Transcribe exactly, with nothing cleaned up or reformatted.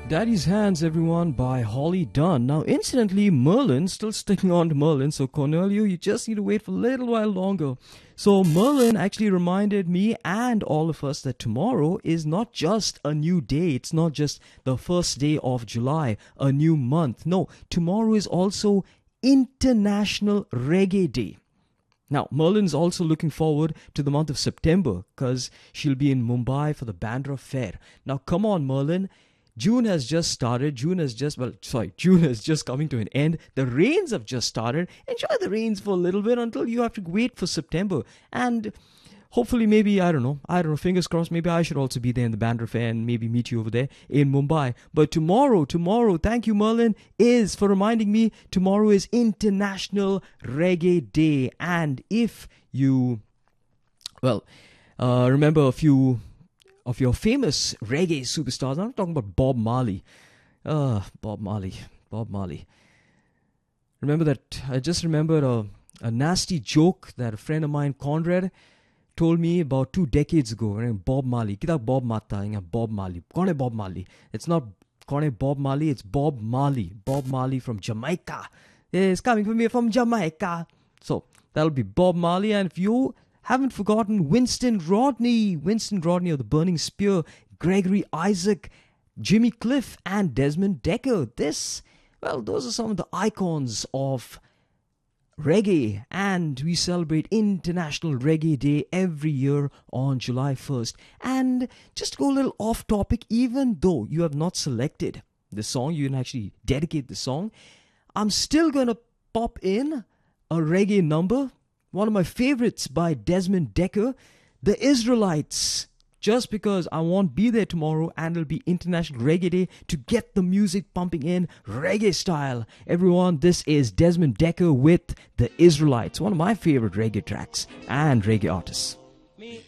Daddy's Hands, everyone, by Holly Dunn. Now, incidentally, Merlin, still sticking on to Merlin, so Cornelio, you just need to wait for a little while longer. So Merlin actually reminded me and all of us that tomorrow is not just a new day. It's not just the first day of July, a new month. No, tomorrow is also International Reggae Day. Now, Merlin's also looking forward to the month of September because she'll be in Mumbai for the Bandra Fair. Now, come on, Merlin. June has just started. June has just, well, sorry, June is just coming to an end. The rains have just started. Enjoy the rains for a little bit until you have to wait for September. And hopefully, maybe, I don't know, I don't know, fingers crossed, maybe I should also be there in the Bandra Fair and maybe meet you over there in Mumbai. But tomorrow, tomorrow, thank you, Merlin, is, for reminding me, tomorrow is International Reggae Day. And if you, well, uh, remember a few of your famous reggae superstars. I'm not talking about Bob Marley. Uh, Bob Marley. Bob Marley. Remember that, I just remembered a, a nasty joke that a friend of mine, Conrad, told me about two decades ago. Bob Marley. Kita Bob Mata, Bob Marley. Kone Bob Marley. It's not Kone Bob Marley, it's Bob Marley. Bob Marley from Jamaica. It's coming from me from Jamaica. So, that'll be Bob Marley. And if you haven't forgotten Winston Rodney, Winston Rodney of the Burning Spear, Gregory Isaac, Jimmy Cliff, and Desmond Decker. This, well, those are some of the icons of reggae, and we celebrate International Reggae Day every year on July first. And just to go a little off topic, even though you have not selected the song, you can actually dedicate the song, I'm still going to pop in a reggae number. One of my favorites by Desmond Decker, The Israelites. Just because I won't be there tomorrow and it'll be International Reggae Day to get the music pumping in reggae style. Everyone, this is Desmond Decker with The Israelites, one of my favorite reggae tracks and reggae artists.